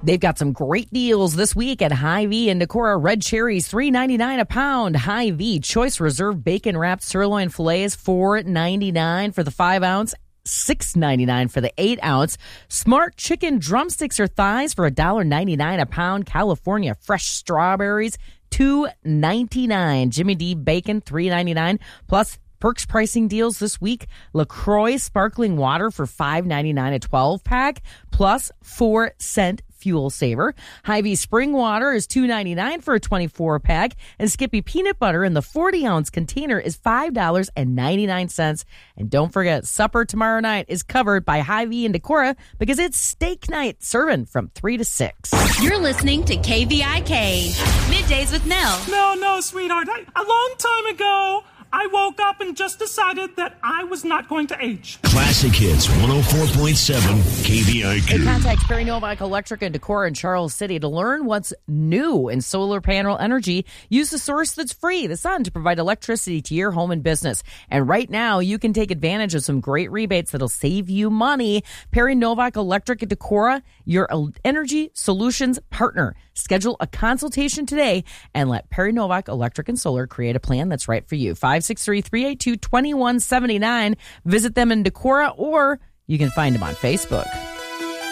They've got some great deals this week at Hy-Vee and Decorah. Red cherries, $3.99 a pound. Hy-Vee Choice Reserve Bacon Wrapped Sirloin Fillets, $4.99 for the 5-ounce. $6.99 for the 8-ounce. Smart Chicken Drumsticks or thighs for $1.99 a pound. California Fresh Strawberries, $2.99. Jimmy D Bacon, $3.99. Plus Perks pricing deals this week. LaCroix Sparkling Water for $5.99 a 12-pack, plus 4-cent fuel saver. Hy-Vee Spring Water is $2.99 for a 24-pack. And Skippy Peanut Butter in the 40-ounce container is $5.99. And don't forget, supper tomorrow night is covered by Hy-Vee and Decorah because it's steak night, serving from 3 to 6. You're listening to KVIK, Middays with Nell. No, sweetheart. A long time ago, I woke up and just decided that I was not going to age. Classic Hits 104.7 KVIK. And contact Perry Novak Electric and Decorah in Charles City to learn what's new in solar panel energy. Use the source that's free, the sun, to provide electricity to your home and business. And right now, you can take advantage of some great rebates that'll save you money. Perry Novak Electric and Decorah, your energy solutions partner. Schedule a consultation today and let Perry Novak Electric and Solar create a plan that's right for you. 563-382-2179. Visit them in Decorah, or you can find them on Facebook.